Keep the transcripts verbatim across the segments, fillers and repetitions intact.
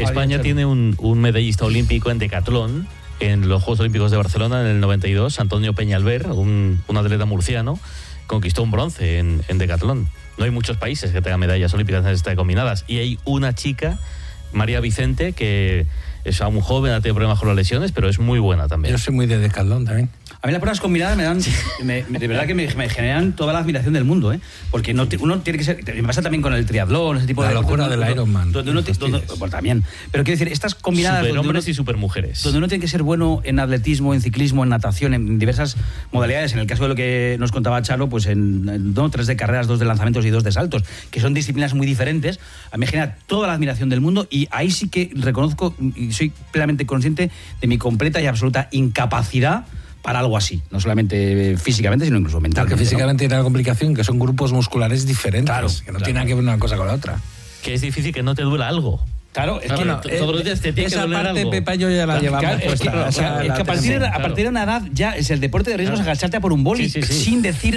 España tiene un, un medallista olímpico en decatlón en los Juegos Olímpicos de Barcelona en el noventa y dos, Antonio Peñalver, un, un atleta murciano, conquistó un bronce en, en decatlón. No hay muchos países que tengan medallas olímpicas en esta combinadas. Y hay una chica, María Vicente, que es aún joven, ha tenido problemas con las lesiones, pero es muy buena también. Yo soy muy de decatlón también. A mí las pruebas combinadas me dan, me, de verdad que me, me generan toda la admiración del mundo, ¿eh? Porque no, uno tiene que ser, me pasa también con el triatlón, ese tipo la de... La locura del Ironman. Donde uno, donde, pues también. Pero quiero decir, estas combinadas... Superhombres y supermujeres. Donde uno tiene que ser bueno en atletismo, en ciclismo, en natación, en diversas modalidades. En el caso de lo que nos contaba Charo, pues en, en no, tres de carreras, dos de lanzamientos y dos de saltos, que son disciplinas muy diferentes. A mí me genera toda la admiración del mundo y ahí sí que reconozco y soy plenamente consciente de mi completa y absoluta incapacidad para algo así, no solamente físicamente, sino incluso mentalmente. Porque físicamente ¿no? Tiene la complicación que son grupos musculares diferentes, claro, que no claro. tienen que ver una cosa con la otra. Que es difícil que no te duela algo. Claro, es claro, que no, todos los días te tiene que doler algo. Esa parte, Pepa, yo ya la llevamos claro, es que, puesta. o sea, la, es la que a, partir de, claro. a partir de una edad ya es el deporte de riesgos claro. agacharte a por un boli sí, sí, sí. sin decir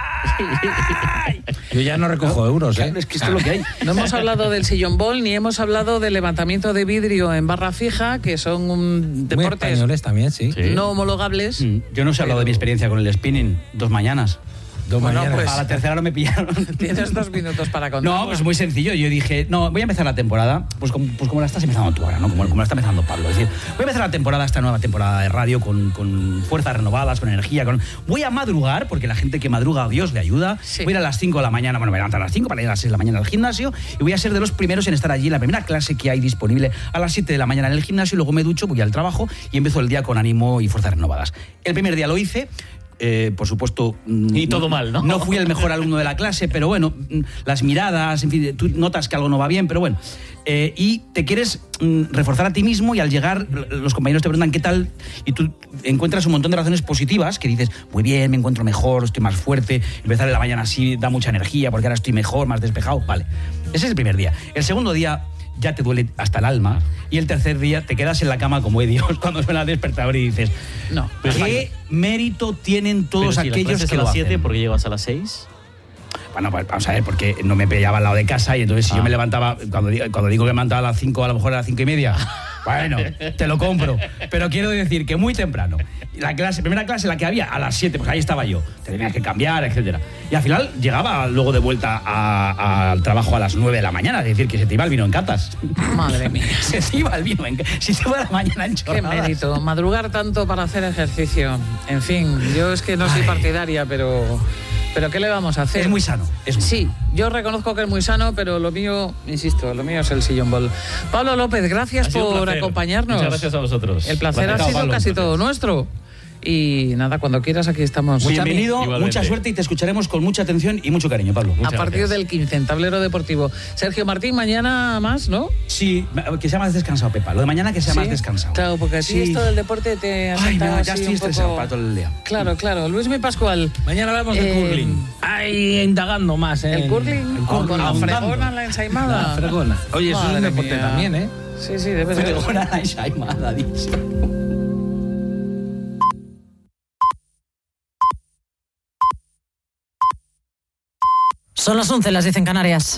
¡ay! Yo ya no recojo no, euros, ¿eh? Claro, es que esto es lo que hay. No hemos hablado del sillón ball ni hemos hablado del levantamiento de vidrio en barra fija, que son un deportes muy españoles también, sí. sí. no homologables. Mm, yo no os he hablado de mi experiencia con el spinning, dos mañanas. Dos bueno, mañanas. pues, a la tercera no me pillaron. Tienes dos minutos para contar. No, pues muy sencillo. Yo dije, no, voy a empezar la temporada, pues como, pues como la estás empezando tú ahora, ¿no? Como, como la está empezando Pablo. Es decir, voy a empezar la temporada, esta nueva temporada de radio, con, con fuerzas renovadas, con energía. Con... Voy a madrugar, porque la gente que madruga a Dios le ayuda. Sí. Voy a ir a las cinco de la mañana, bueno, me voy a levantar a las cinco para ir a las seis de la mañana al gimnasio y voy a ser de los primeros en estar allí, la primera clase que hay disponible a las siete de la mañana en el gimnasio, y luego me ducho, voy al trabajo y empiezo el día con ánimo y fuerzas renovadas. El primer día lo hice. Eh, por supuesto... Y todo mal, ¿no? No fui el mejor alumno de la clase, pero bueno, las miradas, en fin, tú notas que algo no va bien, pero bueno. Eh, y te quieres mm, reforzar a ti mismo y al llegar los compañeros te preguntan qué tal y tú encuentras un montón de razones positivas que dices, muy bien, me encuentro mejor, estoy más fuerte, empezar en la mañana así da mucha energía porque ahora estoy mejor, más despejado, vale. Ese es el primer día. El segundo día ya te duele hasta el alma y el tercer día te quedas en la cama como Dios cuando suena el despertador y dices, no, ¿qué mérito tienen todos pero si aquellos que a lo las siete hacen? ¿Por qué llegas a las seis? Bueno, pues vamos a ver, porque no me pillaba al lado de casa y entonces si ah. yo me levantaba, cuando digo, cuando digo que me levantaba a las cinco, a lo mejor a las cinco y media, bueno, te lo compro. Pero quiero decir que muy temprano, la clase, primera clase, la que había, a las siete, pues ahí estaba yo, tenías que cambiar, etcétera. Y al final llegaba luego de vuelta al trabajo a las nueve de la mañana, es decir, que se te iba el vino en catas. Madre mía. Se te iba el vino en catas, se te iba la mañana en chorradas. Qué mérito, madrugar tanto para hacer ejercicio. En fin, yo es que no soy Ay. partidaria, pero... ¿Pero qué le vamos a hacer? Es muy sano. Es muy sí, sano. Yo reconozco que es muy sano, pero lo mío, insisto, lo mío es el sillón ball. Pablo López, gracias por acompañarnos. Muchas gracias a vosotros. El placer gracias, ha sido Pablo, casi gracias. todo nuestro. Y nada, cuando quieras aquí estamos. Bienvenido, Igualmente. Mucha suerte y te escucharemos con mucha atención y mucho cariño, Pablo. Muchas a partir gracias. del quince, en Tablero Deportivo. Sergio Martín, mañana más, ¿no? Sí, que sea más descansado, Pepa. Lo de mañana que sea ¿Sí? más descansado. Claro, porque a ti sí. esto del deporte te ha Ay, no, ya así estoy estresado poco... para todo el día. Claro, claro. Luismi Pascual. Mañana hablamos del eh, curling. Ahí indagando más, ¿eh? ¿El curling? El curling. Con la fregona, la ensaimada. La fregona. Oye, eso es un deporte también, ¿eh? Sí, sí, debe ser. Fregona, la ensaimada, dicho. Son las once, las diez en Canarias.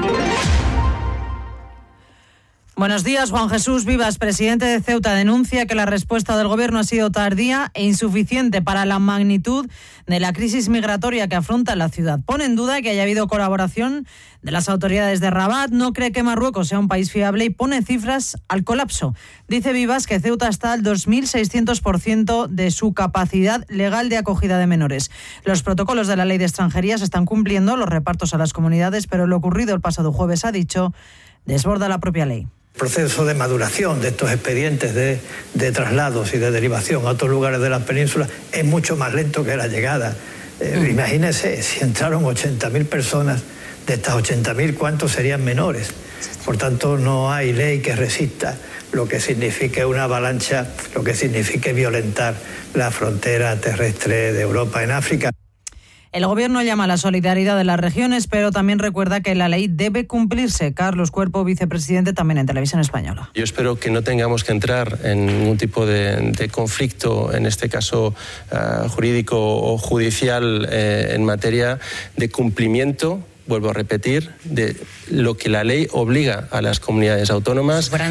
Buenos días. Juan Jesús Vivas, presidente de Ceuta, denuncia que la respuesta del Gobierno ha sido tardía e insuficiente para la magnitud de la crisis migratoria que afronta la ciudad. Pone en duda que haya habido colaboración de las autoridades de Rabat, no cree que Marruecos sea un país fiable y pone cifras al colapso. Dice Vivas que Ceuta está al dos mil seiscientos por ciento de su capacidad legal de acogida de menores. Los protocolos de la Ley de Extranjería se están cumpliendo, los repartos a las comunidades, pero lo ocurrido el pasado jueves, ha dicho, desborda la propia ley. El proceso de maduración de estos expedientes de, de traslados y de derivación a otros lugares de la península es mucho más lento que la llegada. Eh, mm. Imagínense, si entraron ochenta mil personas, de estas ochenta mil, ¿cuántos serían menores? Por tanto, no hay ley que resista lo que signifique una avalancha, lo que signifique violentar la frontera terrestre de Europa en África. El Gobierno llama a la solidaridad de las regiones, pero también recuerda que la ley debe cumplirse. Carlos Cuerpo, vicepresidente, también en Televisión Española. Yo espero que no tengamos que entrar en ningún tipo de, de conflicto, en este caso uh, jurídico o judicial, eh, en materia de cumplimiento, vuelvo a repetir, de lo que la ley obliga a las comunidades autónomas.